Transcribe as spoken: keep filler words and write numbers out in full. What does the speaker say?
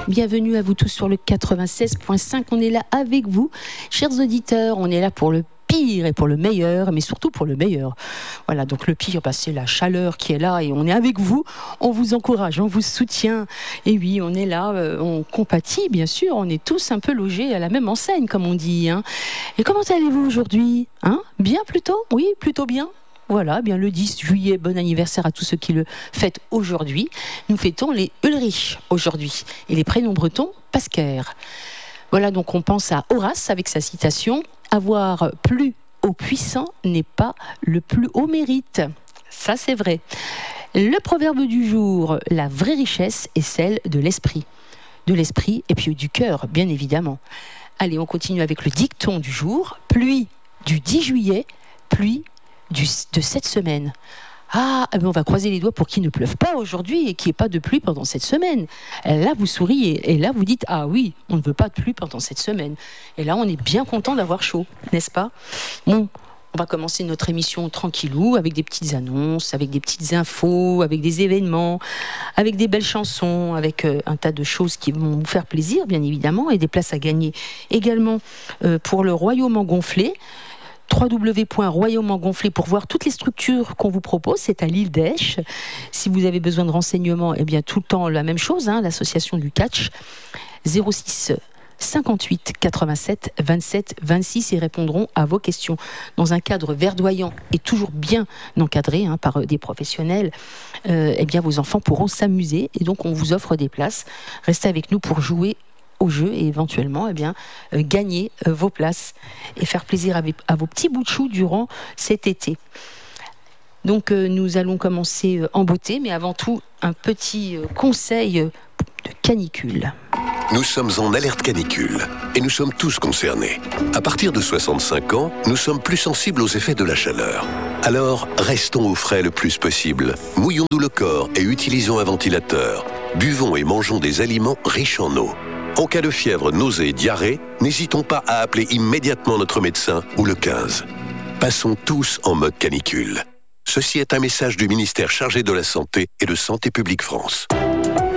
Bienvenue à vous tous sur le quatre-vingt-seize virgule cinq. On est là avec vous, chers auditeurs. On est là pour le pire et pour le meilleur, mais surtout pour le meilleur. Voilà, donc le pire, bah, c'est la chaleur qui est là et on est avec vous. On vous encourage, on vous soutient. Et oui, on est là, euh, on compatit, bien sûr. On est tous un peu logés à la même enseigne, comme on dit. Hein. Et comment allez-vous aujourd'hui, hein? Bien plutôt? Oui, plutôt bien. Voilà, bien le dix juillet, bon anniversaire à tous ceux qui le fêtent aujourd'hui. Nous fêtons les Ulrich aujourd'hui et les prénoms bretons Pasquer. Voilà, donc on pense à Horace avec sa citation « Avoir plu au puissant n'est pas le plus haut mérite ». Ça, c'est vrai. Le proverbe du jour, la vraie richesse est celle de l'esprit. De l'esprit et puis du cœur, bien évidemment. Allez, on continue avec le dicton du jour. Pluie du dix juillet, pluie Du, de cette semaine. Ah, eh bien on va croiser les doigts pour qu'il ne pleuve pas aujourd'hui et qu'il n'y ait pas de pluie pendant cette semaine. Et là, vous souriez. Et là, vous dites, ah oui, on ne veut pas de pluie pendant cette semaine. Et là, on est bien content d'avoir chaud, n'est-ce pas? Bon, on va commencer notre émission tranquillou, avec des petites annonces, avec des petites infos, avec des événements, avec des belles chansons, avec euh, un tas de choses qui vont vous faire plaisir, bien évidemment, et des places à gagner également euh, pour le Royaume en gonflé. w w w point royaume en gonflé pour voir toutes les structures qu'on vous propose, c'est à l'île d'Esch. Si vous avez besoin de renseignements, eh bien tout le temps la même chose, hein, l'association du catch, zéro six cinquante-huit quatre-vingt-sept vingt-sept vingt-six, et répondront à vos questions dans un cadre verdoyant et toujours bien encadré hein, par des professionnels. Euh, eh bien vos enfants pourront s'amuser et donc on vous offre des places. Restez avec nous pour jouer au jeu et éventuellement eh bien, euh, gagner euh, vos places et faire plaisir à, à vos petits bouts de chou durant cet été. Donc euh, nous allons commencer euh, en beauté, mais avant tout un petit euh, conseil euh, de canicule. Nous sommes en alerte canicule et nous sommes tous concernés. À partir de soixante-cinq ans, nous sommes plus sensibles aux effets de la chaleur. Alors, restons au frais le plus possible. Mouillons-nous le corps et utilisons un ventilateur. Buvons et mangeons des aliments riches en eau. En cas de fièvre, nausée et diarrhée, n'hésitons pas à appeler immédiatement notre médecin ou le quinze. Passons tous en mode canicule. Ceci est un message du ministère chargé de la Santé et de Santé publique France.